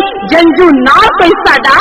जंजू ना कोई साडा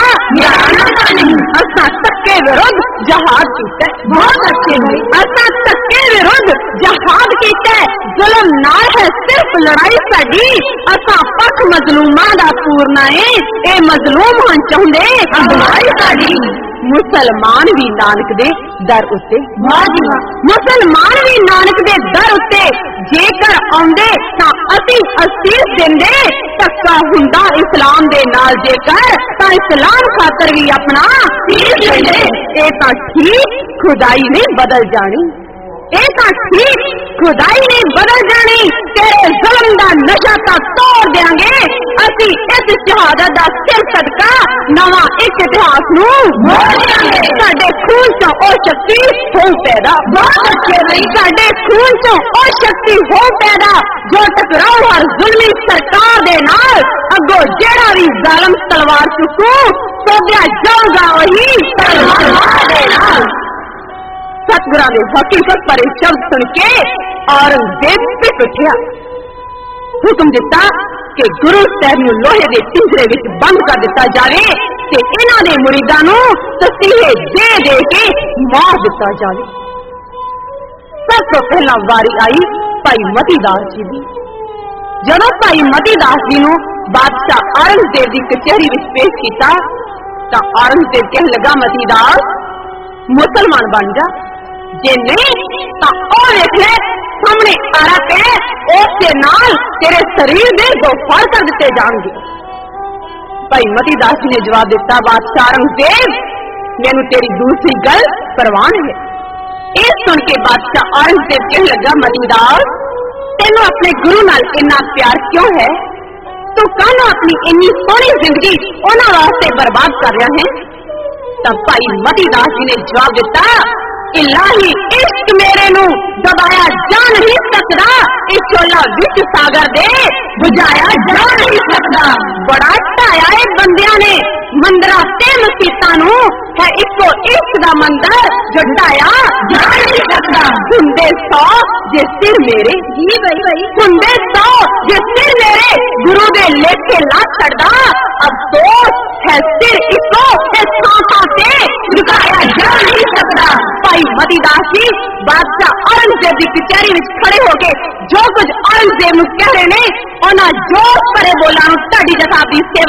असा तक्के विरुद्ध जहाद कीता। बहुत अच्छे भाई। असा तक्के विरुद्ध जहाद कीता। जुल्म नाल है सिर्फ लड़ाई साडी। असा पक्ष मजलूमां दा पूरना है। ए मजलूम हन चाहुंदे भलाई साडी। मुसलमान भी नानक दे दर उत्ते। मुसलमान भी नानक दे दर उत्ते जेकर आउंदे तां असीं असीस देंदे। धक्का हुंदा इस्लाम दे नाल जेकर तां इस्लाम खातर भी अपना सीस देंदे। ए तां ठीक खुदाई ने बदल जानी। ए तां ठीक खुदाई ने बदल जानी। तेरे जुल्म दा नशा तां तोड़ देंगे असीं इस शहादत दा सिर सदका नवा एक इतिहास नूं मोड़ देंगे। साडे खून चों ओ शक्ति हो पैदा। बहुत अच्छे भाई। साडे खून चों ओ शक्ति हो पैदा जो टकराओ हर जुल्मी सरकार दे नाल। अगो जेड़ा भी जालिम तलवार चुकू सोध्या जाऊगा वही तलवार दे नाल। सतगुरां दे हकीकत पर शब्द सुन के औरंगजेब पिट उठिया। हुक्म दिता कि गुरु साहब नूं लोहे दे पिंजरे विच बंद कर दिता जावे ते इन्हां दे मुरीदां नूं तसीहे दे दे के मार दिता जावे। सब तो पहला वारी आई भाई मतीदास जी दी। जदों भाई मतीदास जी नूं बादशाह औरंगजेब दी कचहरी विच पेश कीता तां औरंगजेब कहण लगा मतीदास मुसलमान बन जा। जे नहीं तां ओ देख ले सामने आरा पे उसके नाल तेरे शरीर दे दो फाड़ कर दिते जाएंगे। भाई मतीदास जी ने जवाब दिता बादशाह औरंगजेब मैनू तेरी दूसरी गल परवाह है। ये सुन के बादशाह औरंगजेब कहने लगा मतीदास तेनू अपने गुरु नाल इन्ना प्यार क्यों है? तू कानू अपनी इन्नी सोहनी जिंदगी उन्हां वास्ते बर्बाद कर रहा है? तब भाई मतीदास जी ने जवाब दिता इलाही इश्क मेरे नू दबाया जा नहीं सकता। इस चोला विच सागर दे बुझाया जा नहीं सकता। बड़ा ढाया है बंदियां ने मंदिरा ते मसीतां नू है इको इश्क दा मंदिर जो ढाया जा नहीं सकता। हुंदे 100 जे सिर मेरे जी भाई हुंदे 100 जे सिर मेरे गुरु दे लेखे ला छड़दा। अफसोस है सिर इको ते सांसां ते झुकाया जा नहीं सकता। भाई मतीदास जी बादशाह औरंगजेब की कचहरी में खड़े होके जो कुछ औरंगजेब नूं कह रहे ने उन्हां जोश भरे बोलां नूं तुहाडी जनाब दी सेवा